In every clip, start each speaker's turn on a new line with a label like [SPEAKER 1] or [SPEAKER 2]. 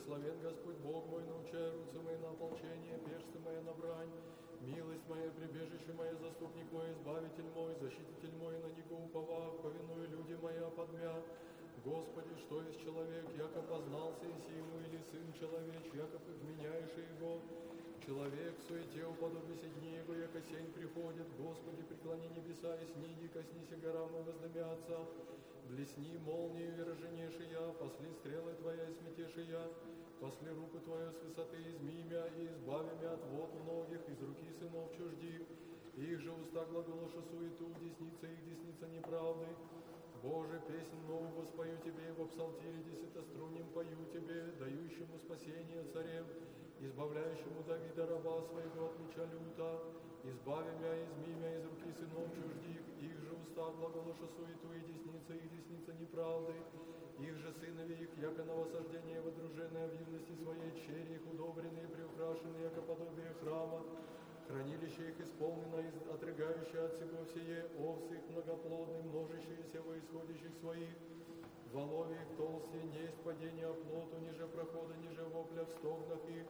[SPEAKER 1] Благословен Господь Бог мой, научай руцы мои на ополчение, персты мои на брань. Милость моя, прибежище мое, заступник мой, избавитель мой, защититель мой, на него уповав, повинуя люди моя подмя. Господи, что есть человек, яко познался иси ему, или сын человеч, яко вменяешь его. Человек в суете уподобися дни его, яко сень приходит. Господи, преклони небеса и сниди, коснися горам и воздымятся. Блесни молнию и роженеши я, посли стрелы твоя и сметеши я. Посли руку твою с высоты, изми мя и избави мя от вод многих, из руки сынов чуждих. Их же уста глаголоша суету, десница их десница неправды. Боже, песнь новую воспою Тебе, во псалтире десятоструннем пою Тебе, дающему спасение царем, избавляющему Давида раба своего от меча люта, избави мя, изми мя из руки сынов чуждих, их же уста глаголоша суету, и их десница неправды, их же сынови их, яко на восаждение водруженные в юности своей, чери их удобренные, приукрашенные, яко подобие храма, хранилище их исполнено, отрыгающее от всего всее, овцы их многоплодны, множащиеся во исходящих своих, волове их толсте, несть падения оплоту, ниже прохода, ниже вопля в стогнах их.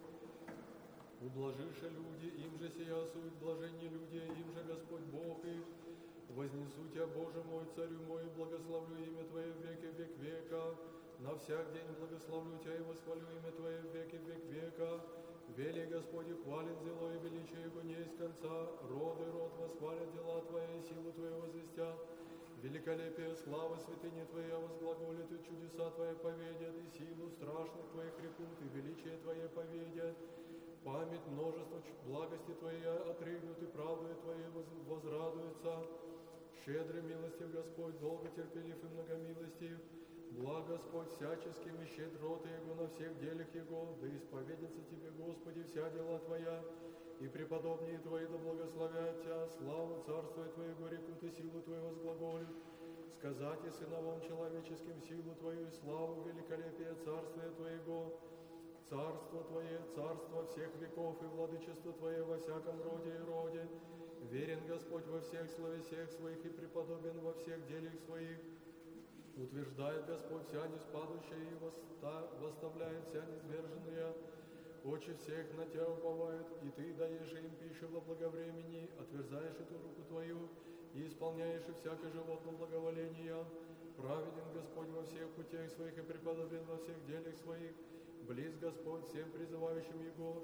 [SPEAKER 1] Ублажише люди, им же сия суть, блаженни люди, им же Господь Бог их. Вознесу Тебя, Боже мой, Царю мой, благословлю имя Твое в веки век века. На всяк день благословлю Тебя и восхвалю имя Твое в веки век века. Вели Господи, хвален зело и величие Его не есть конца. Род и род восхвалят дела Твоя и силу Твою возвестят. Великолепие славы святыни Твоя возглаголит, и чудеса Твои поведят, и силу страшных Твоих рекут, и величие Твое поведят. Память множества благости Твоей отрыгнут, и правдою Твоей возрадуются. Щедрый милостив Господь, долго терпелив и многомилостив. Благ Господь всяческим, и щедр рот Его на всех делях Его. Да исповедится Тебе, Господи, вся дела Твоя, и преподобнее Твои да благословят Тебя. Славу Царствия Твоего рекут, и силу Твою возглаголят. Сказать и сыновам человеческим силу Твою, и славу великолепия Царствия Твоего. Царство Твое, царство всех веков, и владычество Твое во всяком роде и роде. Верен Господь во всех словесях Своих, и преподобен во всех делах Своих. Утверждает Господь вся неспадущая, и восставляет вся низверженная. Очи всех на Тебя уповают, и Ты даешь им пищу во благовремени, отверзаешь эту руку Твою, и исполняешь и всякое животное благоволение. Праведен Господь во всех путях Своих, и преподобен во всех делах Своих. Близ Господь всем призывающим Его,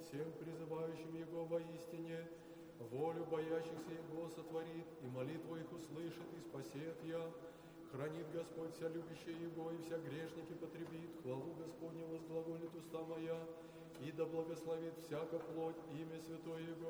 [SPEAKER 1] воистине. Волю боящихся Его сотворит, и молитву их услышит, и спасет я. Хранит Господь вся любящая Его, и вся грешники потребит. Хвалу Господню возглаголит уста моя, и да благословит всяка плоть имя святое Его.